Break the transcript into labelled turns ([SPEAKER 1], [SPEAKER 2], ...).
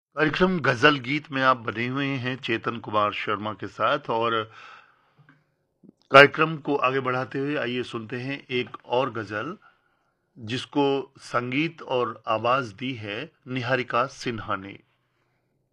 [SPEAKER 1] कार्यक्रम गजल गीत में आप बने हुए हैं चेतन कुमार शर्मा के साथ। और कार्यक्रम को आगे बढ़ाते हुए आइए सुनते हैं एक और गजल जिसको संगीत और आवाज दी है निहारिका सिन्हा ने।